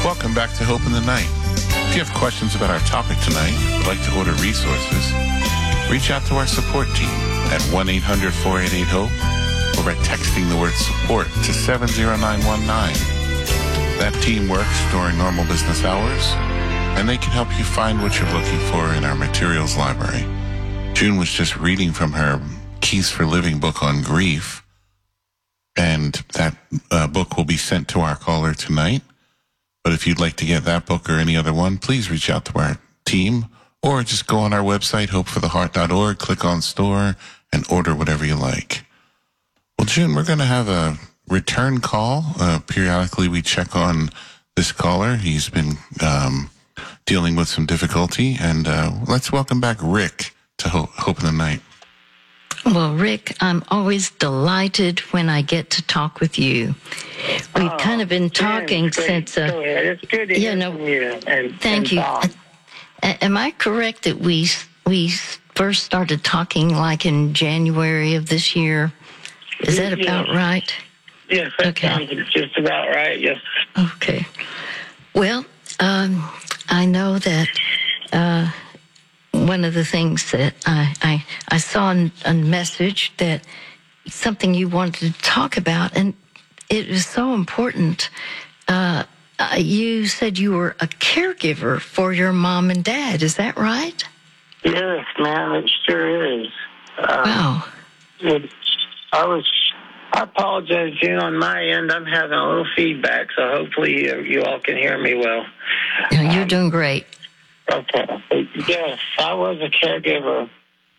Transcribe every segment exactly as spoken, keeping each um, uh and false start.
Welcome back to Hope in the Night. If you have questions about our topic tonight, would like to order resources, reach out to our support team at one eight hundred four eight eight HOPE or by texting the word support to seven zero nine one nine. That team works during normal business hours, and they can help you find what you're looking for in our materials library. June was just reading from her Keys for Living book on grief, and that uh, book will be sent to our caller tonight. But if you'd like to get that book or any other one, please reach out to our team or just go on our website, hope for the heart dot org, click on store, and order whatever you like. Well, June, we're going to have a return call. Uh, periodically, we check on this caller. He's been um, dealing with some difficulty. And uh, let's welcome back Rick to Hope, Hope in the Night. Well, Rick, I'm always delighted when I get to talk with you. We've oh, kind of been talking man, since... Uh, Go ahead. It's good to you hear know, from you. And, thank and you. Tom. Uh, am I correct that we we first started talking like in January of this year? Is that Yes. about right? Yes, that Okay. sounds just about right, yes. Okay. Well, um, I know that uh, one of the things that I, I, I saw in a message that something you wanted to talk about, and it was so important. Uh, uh, you said you were a caregiver for your mom and dad. Is that right? Yes, ma'am, it sure is. Uh, Wow. it, I was... I apologize, June. On my end, I'm having a little feedback, so hopefully you, you all can hear me well. No, you're Um, doing great. Okay. Yes, I was a caregiver.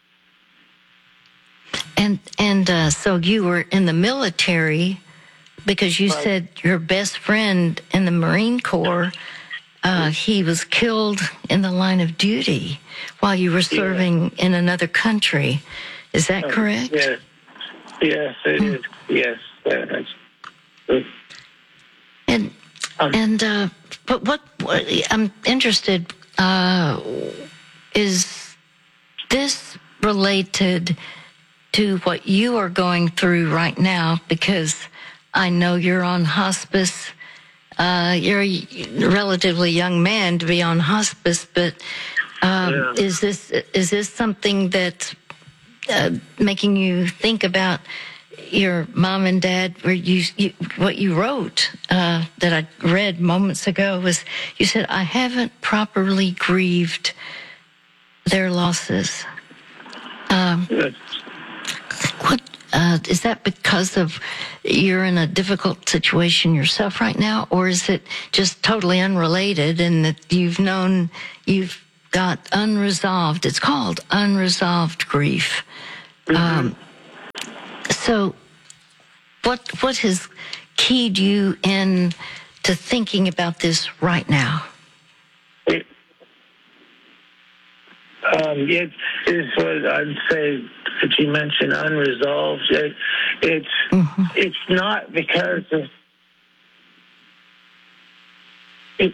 And and uh, so you were in the military because you Right. said your best friend in the Marine Corps, uh, he was killed in the line of duty while you were serving in another country. Is that correct? Yes. Yes, it is. Yes. Yes. And Um, and uh, but what, what I'm interested uh, is this related to what you are going through right now? Because I know you're on hospice. Uh, you're a relatively young man to be on hospice, but um, Yeah. is this is this something that's uh, making you think about your mom and dad? Where you, you what you wrote uh, that I read moments ago was you said, I haven't properly grieved their losses. Um, yes. what uh, is that because of you're in a difficult situation yourself right now, or is it just totally unrelated and that you've known you've got unresolved? It's called unresolved grief. Mm-hmm. Um, so, what what has keyed you in to thinking about this right now? It, um, it is what I'd say that you mentioned unresolved. It, it's Mm-hmm. it's not because of it.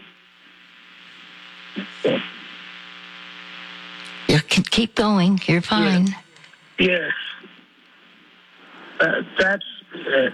You can keep going. You're fine. Yes, uh, that's it.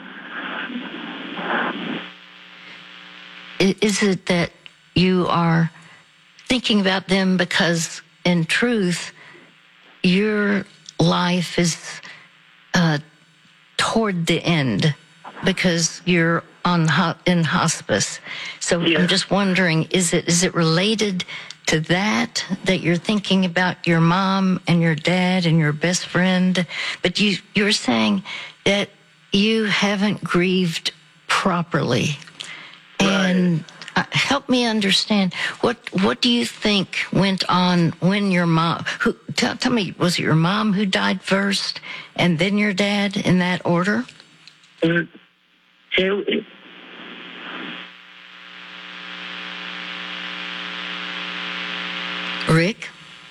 I- Is it that you are thinking about them because, in truth, your life is uh, toward the end because you're on ho- in hospice? So Yeah. I'm just wondering: is it is it related to that that you're thinking about your mom and your dad and your best friend? But you you're saying that you haven't grieved properly. And uh, help me understand, what what do you think went on when your mom, who, tell, tell me, was it your mom who died first and then your dad, in that order? It, it, Rick?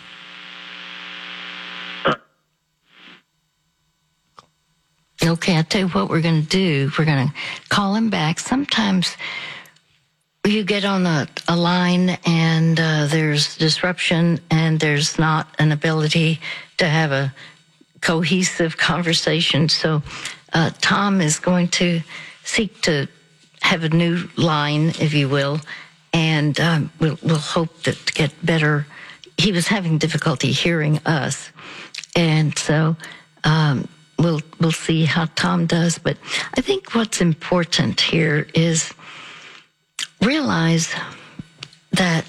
Okay, I'll tell you what we're going to do. We're going to call him back. Sometimes you get on a, a line and uh, there's disruption and there's not an ability to have a cohesive conversation. So uh, Tom is going to seek to have a new line, if you will, and um, we'll, we'll hope that to get better. He was having difficulty hearing us, and so um, we'll we'll see how Tom does. But I think what's important here is realize that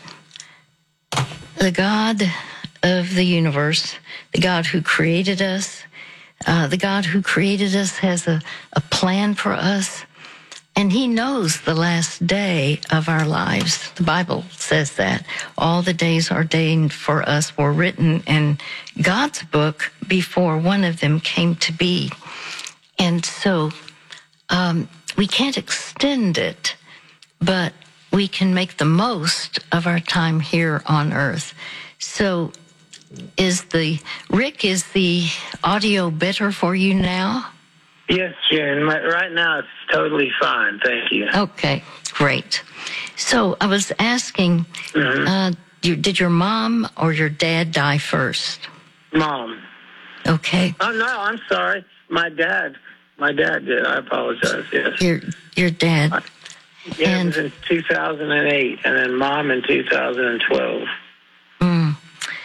the God of the universe, the God who created us, uh, the God who created us has a, a plan for us. And he knows the last day of our lives. The Bible says that. All the days ordained for us were written in God's book before one of them came to be. And so um, we can't extend it, but we can make the most of our time here on earth. So is the, Rick, is the audio better for you now? Yes, Jen. Right now it's totally fine. Thank you. Okay, great. So I was asking, mm-hmm. uh, you, did your mom or your dad die first? Mom. Okay. Oh, no, I'm sorry. My dad. My dad did. I apologize, yes. Your, your dad. I, yeah, and, it was in two thousand eight, and then Mom in two thousand twelve. Mm.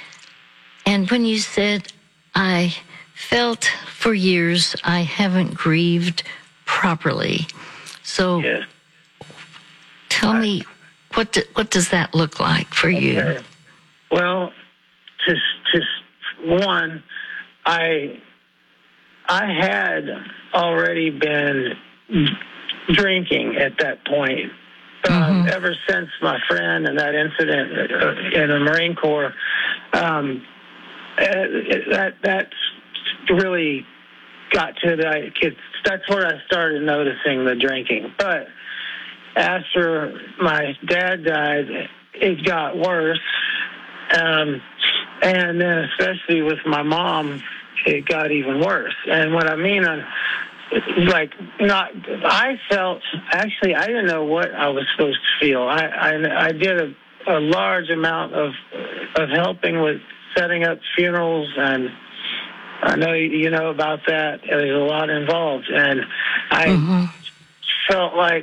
And when you said, I felt for years I haven't grieved properly. So yes. tell I, me, what do, what does that look like for okay. you? Well, just just one, I I had already been drinking at that point. Um, mm-hmm. Ever since my friend and that incident in the Marine Corps, um, that that's really got to the kids. That's where I started noticing the drinking. But after my dad died, it got worse. Um, and then especially with my mom, it got even worse. And what I mean, uh, like, not, I felt, actually, I didn't know what I was supposed to feel. I, I, I did a, a large amount of, of helping with setting up funerals, and I know you know about that. There's a lot involved, and I mm-hmm. felt like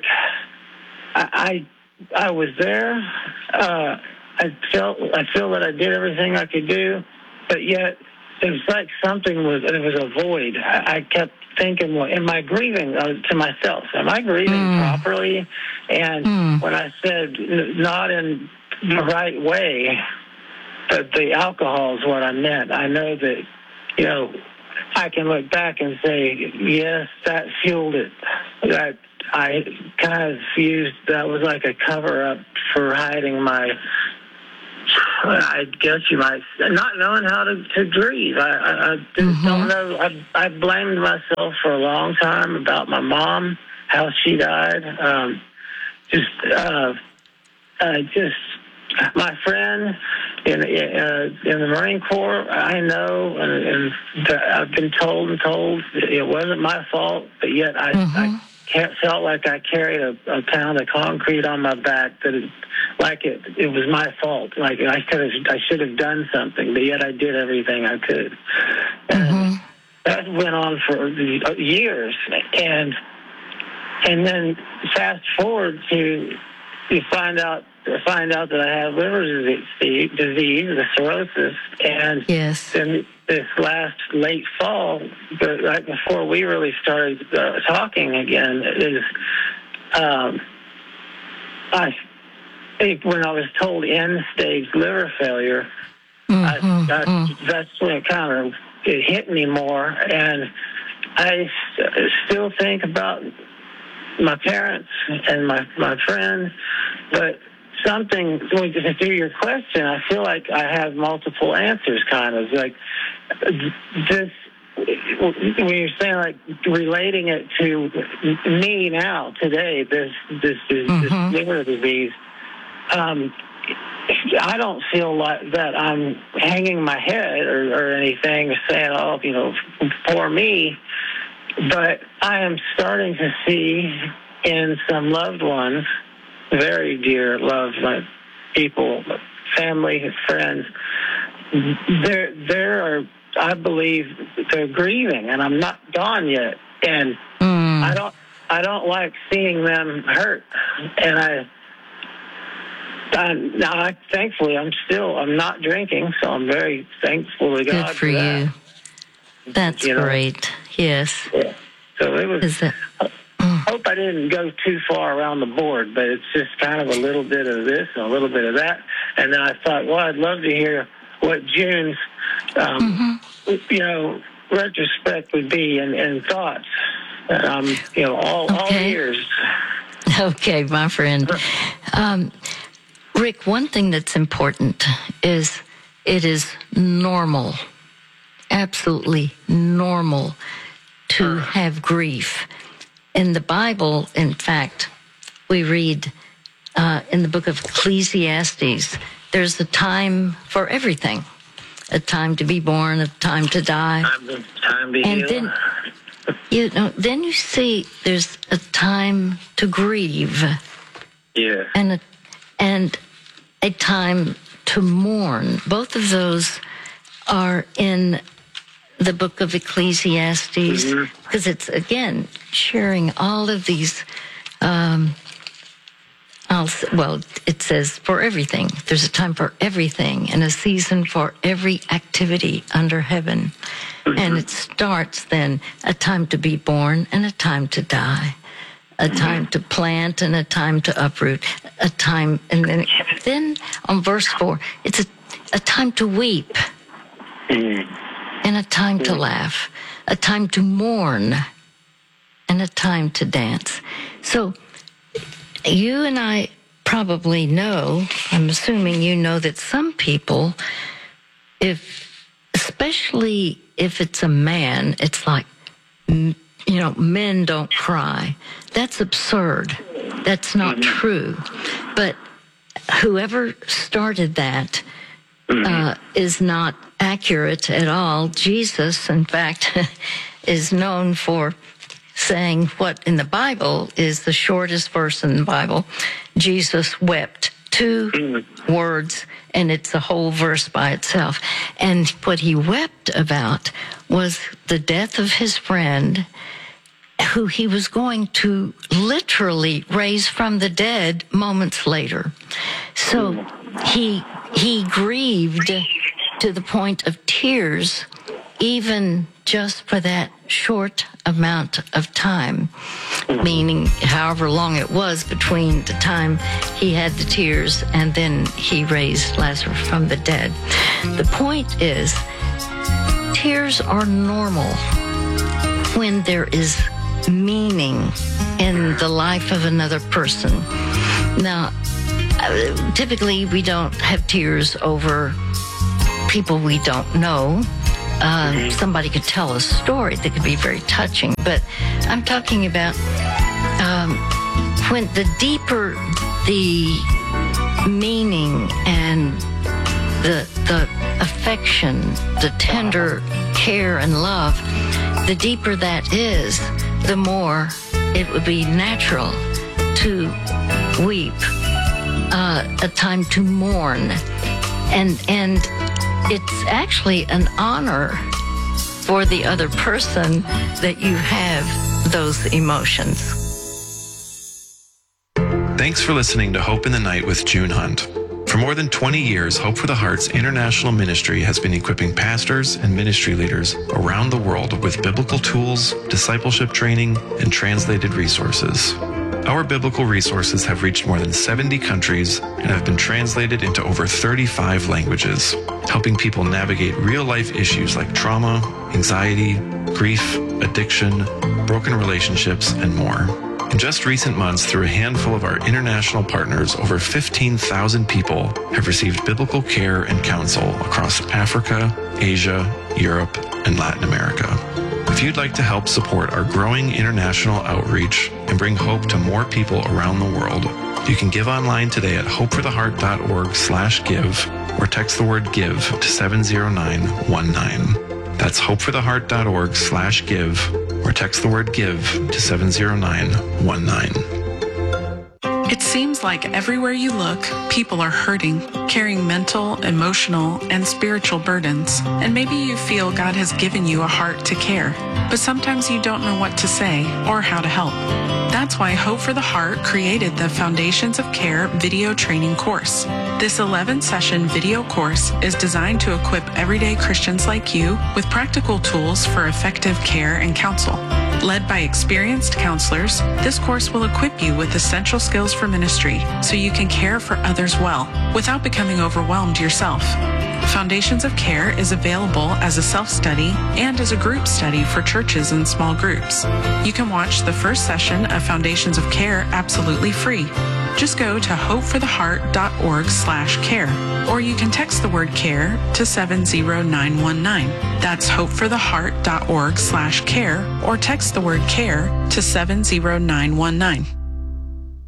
I, I I was there. Uh, I felt I feel that I did everything I could do, but yet it was like something was it was a void. I, I kept thinking, well, am I grieving uh, to myself? Am I grieving mm. properly? And mm. when I said not in the right way, but the alcohol is what I meant. I know that, you know, I can look back and say, yes, that fueled it. That I kind of used, that was like a cover-up for hiding my, I guess you might, not knowing how to, to grieve. I, I, I just mm-hmm. don't know. I, I blamed myself for a long time about my mom, how she died. Um, just, uh, uh, just, my friend in uh, in the Marine Corps, I know, and, and I've been told and told it wasn't my fault, but yet I, mm-hmm. I can't, felt like I carried a, a pound of concrete on my back, that it, like it it was my fault, like I could have, I should have done something, but yet I did everything I could. And mm-hmm. that went on for years, and and then fast forward to you find out. find out that I have liver disease, disease, the cirrhosis, and yes. then this last late fall, but right before we really started uh, talking again, is um, I think when I was told end-stage liver failure, mm-hmm. I, I, mm. that's when it kind of it hit me more, and I still think about my parents and my my friends, but something, through your question, I feel like I have multiple answers, kind of. Like, this, when you're saying, like, relating it to me now, today, this this, this, mm-hmm. this liver disease, um, I don't feel like that I'm hanging my head or, or anything, or saying, oh, you know, poor me, but I am starting to see in some loved ones, very dear, loved like people, family, friends. There, there are. I believe they're grieving, and I'm not gone yet. And mm. I don't, I don't like seeing them hurt. And I, I, now, I, thankfully, I'm still, I'm not drinking, so I'm very thankful to God Good for, for that. you. That's You know? great. Yes. Yeah. So it was, Is that, I hope I didn't go too far around the board, but it's just kind of a little bit of this and a little bit of that. And then I thought, well, I'd love to hear what June's, um, mm-hmm. you know, retrospect would be and, and thoughts, um, you know, all, okay. all years. Okay, my friend. Um, Rick, one thing that's important is it is normal, absolutely normal to have grief. In the Bible, in fact, we read uh, in the book of Ecclesiastes, there's a time for everything. A time to be born, a time to die. Time to, time to and heal. then, you know, then you see there's a time to grieve. Yeah. And a, and a time to mourn. Both of those are in the book of Ecclesiastes, mm-hmm. because it's, again, sharing all of these, um, I'll, well, it says for everything. There's a time for everything and a season for every activity under heaven. Mm-hmm. And it starts then a time to be born and a time to die, a mm-hmm. time to plant and a time to uproot, a time, and then, then on verse four, it's a, a time to weep. Mm-hmm. And a time to laugh, a time to mourn, and a time to dance. So you and I probably know, I'm assuming you know that some people, if, especially if it's a man, it's like, you know, men don't cry. That's absurd. That's not true. But whoever started that uh, is not accurate at all. Jesus, in fact, is known for saying what in the Bible is the shortest verse in the Bible. Jesus wept. Two words, and it's a whole verse by itself. And what he wept about was the death of his friend, who he was going to literally raise from the dead moments later. So he he grieved to the point of tears, even just for that short amount of time, meaning however long it was between the time he had the tears and then he raised Lazarus from the dead. The point is, tears are normal when there is meaning in the life of another person. Now, typically we don't have tears over people we don't know. Uh, somebody could tell a story that could be very touching, but I'm talking about um, when the deeper the meaning and the the affection, the tender care and love, the deeper that is, the more it would be natural to weep, uh, a time to mourn, and and it's actually an honor for the other person that you have those emotions. Thanks for listening to Hope in the Night with June Hunt. For more than twenty years, Hope for the Heart's international ministry has been equipping pastors and ministry leaders around the world with biblical tools, discipleship training, and translated resources. Our biblical resources have reached more than seventy countries and have been translated into over thirty-five languages, helping people navigate real-life issues like trauma, anxiety, grief, addiction, broken relationships, and more. In just recent months, through a handful of our international partners, over fifteen thousand people have received biblical care and counsel across Africa, Asia, Europe, and Latin America. If you'd like to help support our growing international outreach and bring hope to more people around the world, you can give online today at hopefortheheart.org slash give or text the word give to seven zero nine one nine. That's hopefortheheart.org slash give or text the word give to seven zero nine one nine. It seems like everywhere you look, people are hurting, carrying mental, emotional, and spiritual burdens. And maybe you feel God has given you a heart to care, but sometimes you don't know what to say or how to help. That's why Hope for the Heart created the Foundations of Care video training course. This eleven-session video course is designed to equip everyday Christians like you with practical tools for effective care and counsel. Led by experienced counselors, this course will equip you with essential skills for ministry so you can care for others well without becoming overwhelmed yourself. Foundations of Care is available as a self-study and as a group study for churches and small groups. You can watch the first session of Foundations of Care absolutely free. Just go to hopefortheheart.org slash care, or you can text the word care to seven zero nine one nine. That's hopefortheheart.org slash care, or text the word care to seven zero nine one nine.